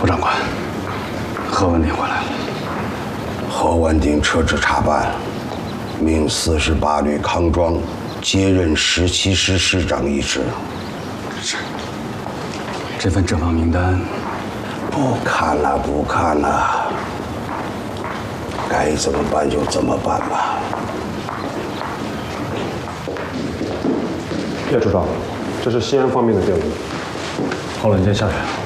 副长官，何文鼎回来了。 何文鼎撤职查办，命48旅康庄接任17师师长一职。 是。这份阵亡名单， 不看了，不看了，该怎么办就怎么办吧。 叶处长，这是西安方面的电文。 好了，你先下去。